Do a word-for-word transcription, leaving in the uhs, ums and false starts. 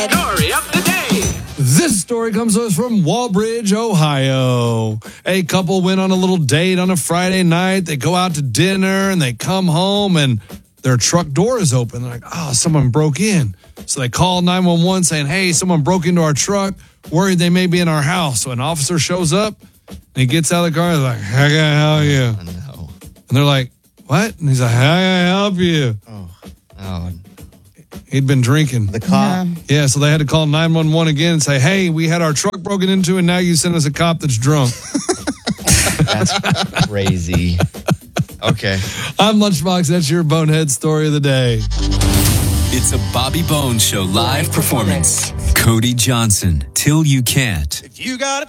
Story of the day. This story comes to us from Walbridge, Ohio. A couple went on a little date on a Friday night. They go out to dinner and they come home and their truck door is open. They're like, oh, someone broke in. So they call nine one one saying, hey, someone broke into our truck. Worried they may be in our house. So an officer shows up and he gets out of the car. He's like, how can I help you? Oh, no. And they're like, what? And he's like, how can I help you? Oh, oh. He'd been drinking. The cop. Yeah, so they had to call nine one one again and say, hey, we had our truck broken into and now you sent us a cop that's drunk. That's crazy. Okay. I'm Lunchbox. That's your bonehead story of the day. It's a Bobby Bones Show live performance. Cody Johnson, Till You Can't. If you got a